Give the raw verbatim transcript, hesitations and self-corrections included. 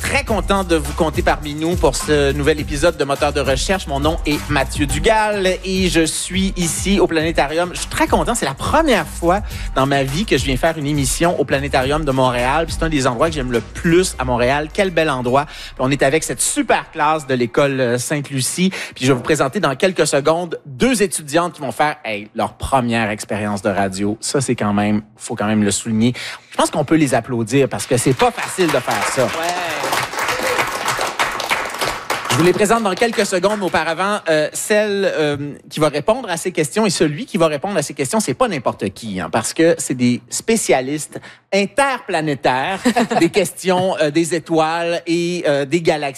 très content de vous compter parmi nous pour ce nouvel épisode de Moteur de recherche. Mon nom est Mathieu Dugal et je suis ici au Planétarium. Je suis très content. C'est la première fois dans ma vie que je viens faire une émission au Planétarium de Montréal. Puis c'est un des endroits que j'aime le plus à Montréal. Quel bel endroit. Puis on est avec cette super classe de l'école Sainte-Lucie. Puis je vais vous présenter dans quelques secondes deux étudiantes qui vont faire hey, leur première expérience de radio. Ça, c'est quand même, faut quand même le souligner. Je pense qu'on peut les applaudir parce que c'est pas facile de faire ça. Ouais. Je vous les présente dans quelques secondes. Auparavant, euh, celle euh, qui va répondre à ces questions et celui qui va répondre à ces questions, c'est pas n'importe qui, hein, parce que c'est des spécialistes interplanétaires des questions euh, des étoiles et euh, des galaxies.